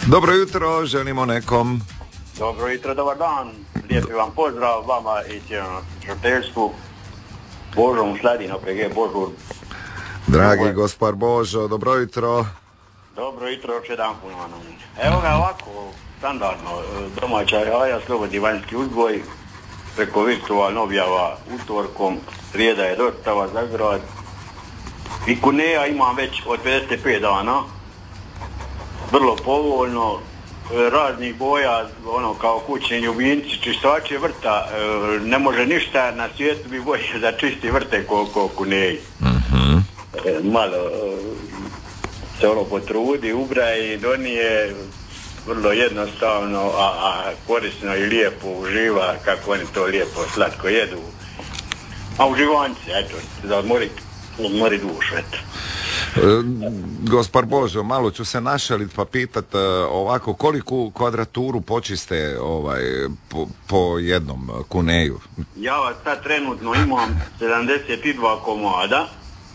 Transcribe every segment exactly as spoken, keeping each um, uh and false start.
Dobro jutro, želimo nekom. Dobro jutro, dobar dan. Lijepi vam pozdrav vama i cijelom slušateljstvu. Božo mu sladi na P G Božur. Dragi Dobar. Gospar Božo, dobro jutro. Dobro jutro, još jedan puno. Evo ga ovako, standardno, domaća jaja, slobodni vanjski uzgoj, preko virtualno objava utorkom, srijeda je dostava za grad. I kuneja imam već od pedeset pet dana, vrlo povoljno, raznih boja, ono kao kućni ljubimci, čistači vrta, ne može ništa na svijetu bi bolje da čisti vrte ko, ko kuneji. Mm-hmm. Malo se ono potrudi, ubraje i donije, vrlo jednostavno, a, a korisno i lijepo uživa, kako oni to lijepo slatko jedu. A uživanci, eto, da odmori, odmori dušu, eto. E, Gospar Božo, malo ću se našalit pa pitat e, ovako, koliku kvadraturu počiste ovaj, po, po jednom kuneju? Ja vas sad trenutno imam sedamdeset dva komada,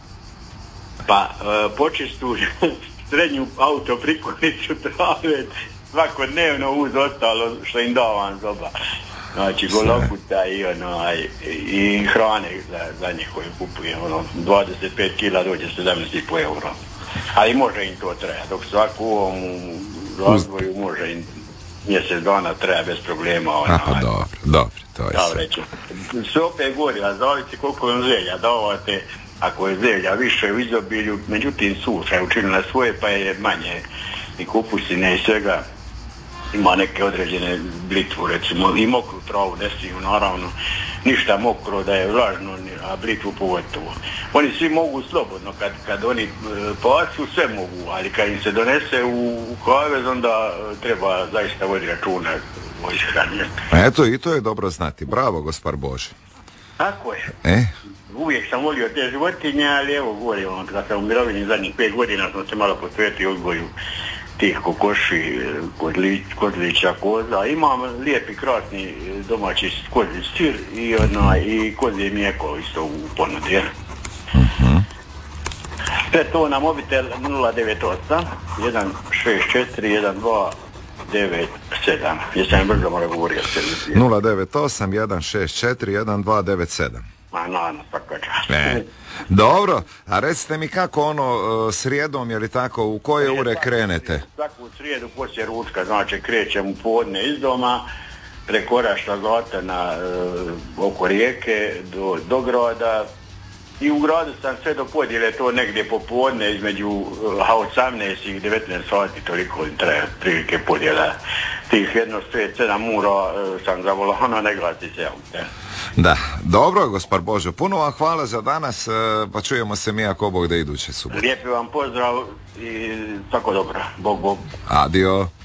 pa e, počistu srednju autoprikolicu trave svakodnevno uz ostalo što im davam zoba. Znači golokuta i ono, i hrane za, za njih koje kupujem, ono, dvadeset pet kila dođe sedamnaest i pol euro. Ali može im to treba, dok svako u ovom razvoju može im mjesec dana treba bez problema. Ono, Aha, dobro, dobro, to je sve. Reći. Sve opet gori, a zavisi koliko vam zelja davate, ako je zelja više u izobilju, međutim suša je učinila svoje pa je manje i kupusine i svega. Ima neke određene blitvu, recimo, i mokru travu ne smiju, naravno, ništa mokro da je vlažno, a blitvu pogotovo. Oni svi mogu slobodno, kad, kad oni e, pasu, sve mogu, ali kad im se donese u, u kavez, onda treba zaista voditi računa o ishranju. Eto, i to je dobro znati. Bravo, Gospar Bože. Tako je. E? Uvijek sam volio te životinje, ali evo govorim, kada sam u mirovini zadnjih pet godina, sam se malo posvetio odgoju tih kokoši, kozli, kozlića, koza. Imam lijepi, krasni domaći kozli sir i, ona, i kozlje mlijeko isto u ponudi. Uh-huh. Sve to na mobitel nula devet osam jedan šest četiri jedan dva devet sedam. Jesam brzo mora govorio. nula devet osam jedan šest četiri jedan dva devet sedam. Ma naravno, svaka čast. E, dobro, a recite mi kako ono srijedom, je li tako, u koje e, ure svaku, krenete? Svaku srijedu poslije ručka, znači krećem u podne iz doma, preko Rašta Zlatana e, oko rijeke do, do grada i u gradu sam sve do podjele to negdje popodne između a osamnaest i devetnaest sati, toliko im traje prilike podjela tih jedno pet sedam ura e, sam zavolano, ne glasi se aute. Da, dobro, Gospar Božo, puno vam hvala za danas, pa čujemo se mi ako Bog da iduće subote. Lijepi vam pozdrav i tako dobro. Bog, Bog. Adio.